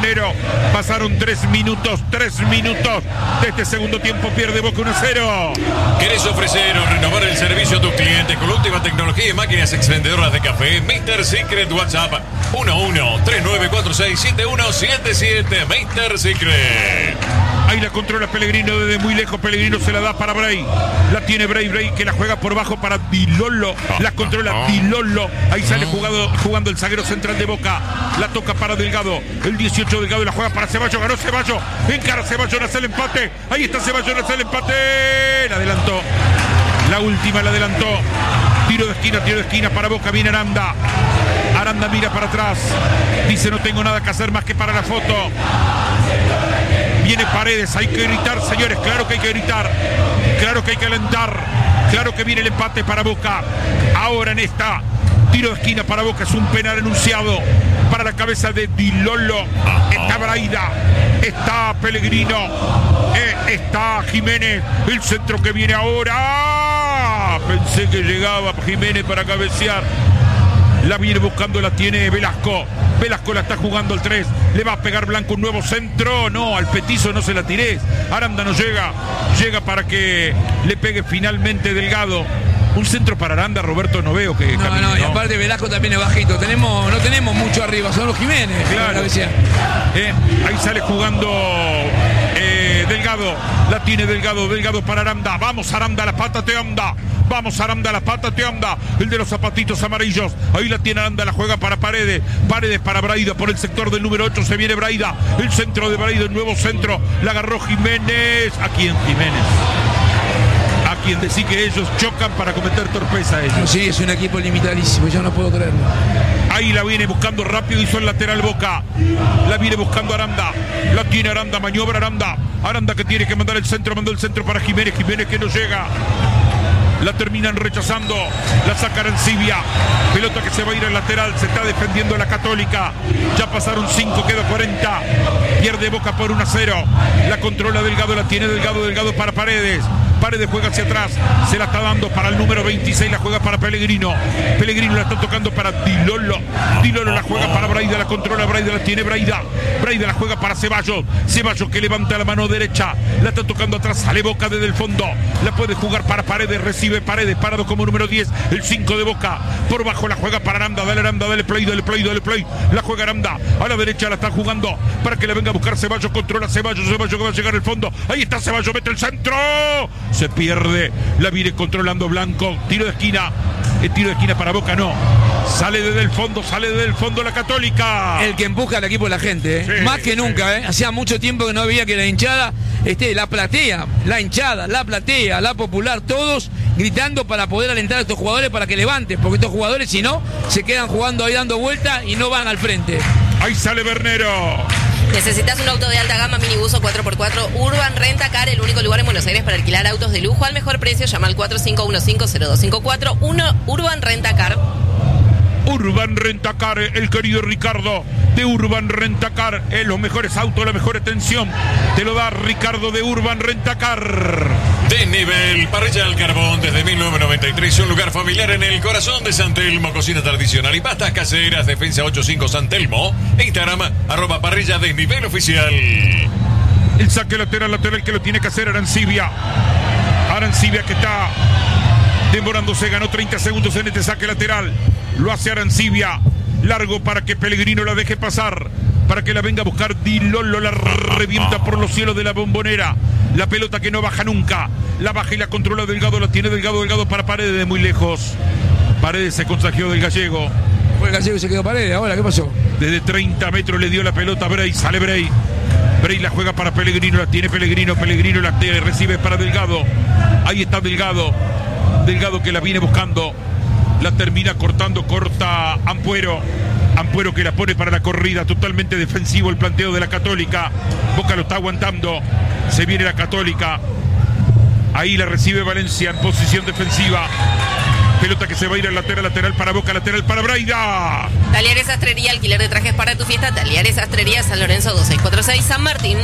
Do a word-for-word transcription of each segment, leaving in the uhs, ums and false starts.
Bernero. Pasaron tres minutos, tres minutos de este segundo tiempo. Pierde Boca uno a cero. ¿Querés ofrecer o renovar el servicio a tus clientes con la última tecnología y máquinas expendedoras de café? mister Secret WhatsApp uno uno tres nueve cuatro seis siete uno siete siete. mister Secret. Ahí la controla Pellegrino desde muy lejos. Pellegrino se la da para Bray. La tiene Bray, Bray que la juega por bajo para Di Lollo. La controla Di Lollo. Ahí sale jugado, jugando el zaguero central de Boca. La toca para Delgado. El dieciocho Delgado y la juega para Ceballos. Ganó Ceballos. Encara Ceballos, hace el empate. Ahí está Ceballos, hace el empate. La adelantó. La última la adelantó. Tiro de esquina, tiro de esquina para Boca. Viene Aranda. Aranda mira para atrás. Dice: no tengo nada que hacer más que para la foto. Viene Paredes, hay que gritar, señores, claro que hay que gritar, claro que hay que alentar, claro que viene el empate para Boca. Ahora en esta tiro de esquina para Boca, es un penal anunciado para la cabeza de Di Lollo. Está Braida, está Pellegrino, eh, está Jiménez, el centro que viene ahora. Pensé que llegaba Jiménez para cabecear. La viene buscando, la tiene Velasco. Velasco la está jugando al tres. Le va a pegar Blanco un nuevo centro. No, al petizo no se la tiré. Aranda no llega. Llega para que le pegue finalmente Delgado. Un centro para Aranda, Roberto, no veo que no, camine, no, y ¿no? aparte Velasco también es bajito. Tenemos, no tenemos mucho arriba, son los Jiménez. Claro. Eh, ahí sale jugando eh, Delgado. La tiene Delgado, Delgado para Aranda. Vamos Aranda, la pata te anda. Vamos Aranda, la pata te anda. El de los zapatitos amarillos. Ahí la tiene Aranda, la juega para Paredes. Paredes para Braida. Por el sector del número ocho se viene Braida. El centro de Braida, el nuevo centro. La agarró Jiménez. ¿A quién Jiménez? A quien decía que ellos chocan para cometer torpeza a ellos. Sí, es un equipo limitadísimo, yo no puedo creerlo. Ahí la viene buscando rápido, hizo el lateral Boca. La viene buscando Aranda. La tiene Aranda, maniobra Aranda. Aranda que tiene que mandar el centro, mandó el centro para Jiménez. Jiménez que no llega. La terminan rechazando. La saca Arancibia. Pelota que se va a ir al lateral. Se está defendiendo la Católica. Ya pasaron cinco, queda cuarenta. Pierde Boca por uno a cero. La controla Delgado, la tiene Delgado, Delgado para Paredes. Paredes juega hacia atrás, se la está dando para el número veintiséis, la juega para Pellegrino. Pellegrino la está tocando para Di Lollo. Di Lollo la juega para Braida, la controla Braida, la tiene Braida. Braida la juega para Ceballos. Ceballos que levanta la mano derecha, la está tocando atrás, sale Boca desde el fondo. La puede jugar para Paredes, recibe Paredes, parado como número diez, el cinco de Boca. Por bajo la juega para Aranda, dale Aranda, dale play, dale play, dale play. La juega Aranda, a la derecha la está jugando para que la venga a buscar Ceballos, controla Ceballos, Ceballos que va a llegar al fondo. Ahí está Ceballos, mete el centro. Se pierde, la viene controlando Blanco, tiro de esquina, el tiro de esquina para Boca no, sale desde el fondo, sale desde el fondo la Católica. El que empuja al equipo de la gente, ¿eh? Sí, más que sí. nunca, ¿eh? Hacía mucho tiempo que no veía que la hinchada, este, la platea, la hinchada, la platea, la popular, todos gritando para poder alentar a estos jugadores para que levanten, porque estos jugadores si no, se quedan jugando ahí dando vueltas y no van al frente. Ahí sale Bernero. ¿Necesitas un auto de alta gama, minibus o cuatro por cuatro? Urban Rent a Car, el único lugar en Buenos Aires para alquilar autos de lujo al mejor precio. Llama al cuatro cinco uno cinco cero dos cinco cuatro. uno Urban Rent a Car. Urban Rent a Car, el querido Ricardo de Urban Rent a Car, eh, los mejores autos, la mejor atención, te lo da Ricardo de Urban Rent a Car. Desnivel, parrilla al carbón desde mil novecientos noventa y tres, un lugar familiar en el corazón de San Telmo, cocina tradicional y pastas caseras, Defensa ochenta y cinco San Telmo, Instagram, arroba parrilla desnivel oficial. El saque lateral, lateral que lo tiene que hacer Arancibia. Arancibia que está demorándose, ganó treinta segundos en este saque lateral. Lo hace Arancibia, largo para que Pellegrino la deje pasar, para que la venga a buscar Di Lollo, la revienta por los cielos de la Bombonera. La pelota que no baja nunca, la baja y la controla Delgado, la tiene Delgado, Delgado para Paredes de muy lejos. Paredes se contagió del gallego. Fue el gallego y se quedó Paredes, ahora, ¿qué pasó? Desde treinta metros le dio la pelota a Bray, sale Bray. Bray la juega para Pellegrino, la tiene Pellegrino, Pellegrino la tiene, recibe para Delgado. Ahí está Delgado, Delgado que la viene buscando. La termina cortando, corta Ampuero. Ampuero que la pone para la corrida, totalmente defensivo el planteo de la Católica. Boca lo está aguantando, se viene la Católica. Ahí la recibe Valencia en posición defensiva. Pelota que se va a ir al lateral, lateral para Boca, lateral para Braida. Talleres Sastrería, alquiler de trajes para tu fiesta. Talleres Sastrería, San Lorenzo dos seis cuatro seis, San Martín.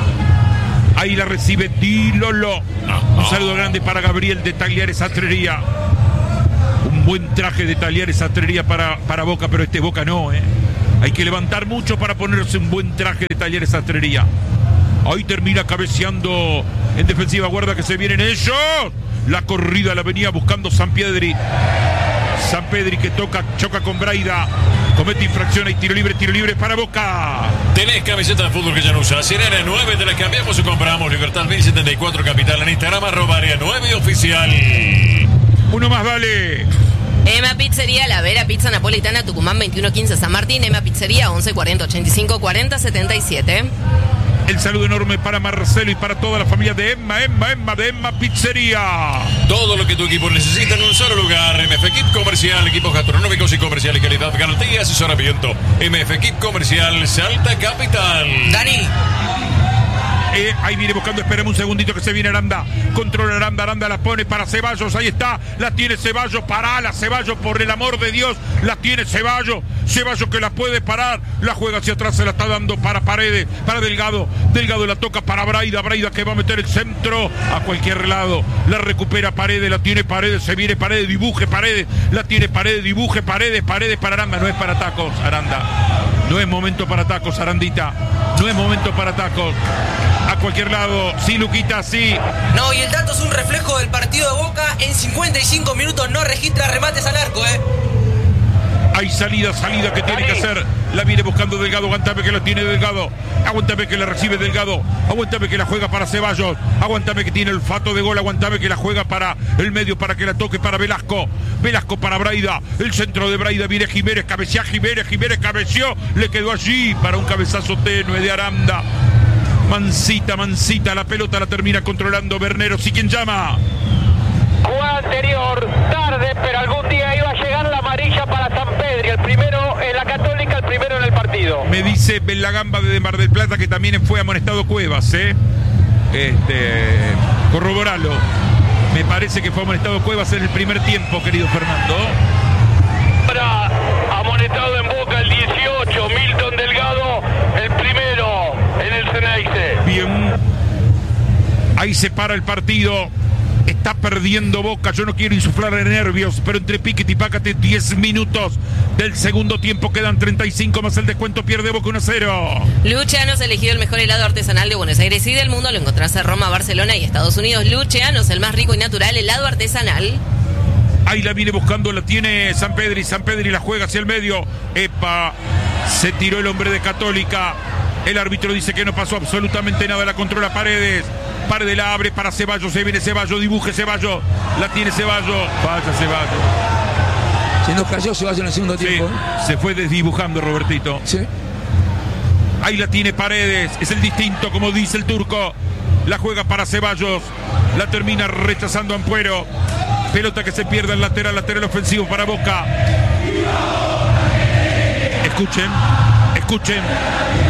Ahí la recibe Di Lollo. Un saludo grande para Gabriel de Talleres Sastrería. Un buen traje de Talleres Sastrería para, para Boca, pero este Boca no, ¿eh? Hay que levantar mucho para ponerse un buen traje de Talleres Sastrería. Ahí termina cabeceando en defensiva. Guarda que se vienen ellos. La corrida la venía buscando Sampedri. Sampedri que toca, choca con Braida. Comete infracción y tiro libre, tiro libre para Boca. Tenés camiseta de fútbol que ya no usas. Sirena nueve, te la cambiamos o compramos. Libertad mil setenta y cuatro Capital. En Instagram, arroba área nueve oficial. Uno más, dale. Emma Pizzería, La Vera, Pizza Napolitana, Tucumán veintiuno quince San Martín. Emma Pizzería, once cuarenta ochenta y cinco cuarenta setenta y siete. El saludo enorme para Marcelo y para toda la familia de Emma, Emma, Emma, de Emma Pizzería. Todo lo que tu equipo necesita en un solo lugar. M F Equip Comercial, equipos gastronómicos y comerciales, calidad, garantía, asesoramiento. M F Equip Comercial, Salta Capital. Dani. Eh, ahí viene buscando, esperemos un segundito que se viene Aranda. Controla Aranda, Aranda la pone para Ceballos, ahí está, la tiene Ceballos, parala Ceballos, por el amor de Dios, la tiene Ceballos, Ceballos que la puede parar, la juega hacia atrás, se la está dando para Paredes, para Delgado, Delgado la toca para Braida, Braida que va a meter el centro a cualquier lado, la recupera Paredes, la tiene Paredes, se viene Paredes, dibuje Paredes, la tiene Paredes, dibuje Paredes, Paredes para Aranda, no es para tacos, Aranda, no es momento para tacos, Arandita, no es momento para tacos. A cualquier lado, sí, Luquita, sí. No, y el dato es un reflejo del partido de Boca. En cincuenta y cinco minutos no registra remates al arco, ¿eh? Hay salida, salida que tiene que hacer. La viene buscando Delgado, aguántame que la tiene Delgado. Aguántame que la recibe Delgado. Aguántame que la juega para Ceballos. Aguántame que tiene el olfato de gol. Aguántame que la juega para el medio, para que la toque para Velasco. Velasco para Braida. El centro de Braida viene Jiménez. Cabecea Jiménez. Jiménez cabeció. Le quedó allí para un cabezazo tenue de Aranda. Mancita, Mancita, la pelota la termina controlando Bernero. ¿Sí quién llama? Jugada anterior, tarde, pero algún día iba a llegar la amarilla para Sampedri. El primero en la Católica, el primero en el partido. Me dice Belagamba de Mar del Plata que también fue amonestado Cuevas, ¿eh? Este, corroboralo. Me parece que fue amonestado Cuevas en el primer tiempo, querido Fernando. Ahora, amonestado en Boca el dieciocho, Milton Delgado, el primero en el Ceneice. Bien. Ahí se para el partido. Está perdiendo Boca. Yo no quiero insuflarle nervios, pero entre Piquet y Pácate, diez minutos del segundo tiempo. Quedan treinta y cinco más el descuento. Pierde Boca uno a cero. Lucianos, elegido el mejor helado artesanal de Buenos Aires y del mundo. Lo encontrás en Roma, Barcelona y Estados Unidos. Lucianos, el más rico y natural helado artesanal. Ahí la viene buscando, la tiene Sampedri. Sampedri la juega hacia el medio. Epa, se tiró el hombre de Católica. El árbitro dice que no pasó absolutamente nada. La controla Paredes. Paredes la abre para Ceballos. Se viene Ceballos. Dibuje Ceballos. La tiene Ceballos. Vaya Ceballos. Se nos cayó Ceballos en el segundo Sí, tiempo. ¿eh? se fue desdibujando Robertito. Sí. Ahí la tiene Paredes. Es el distinto, como dice el turco. La juega para Ceballos. La termina rechazando Ampuero. Pelota que se pierde el lateral. Lateral ofensivo para Boca. Escuchen. Escuchen.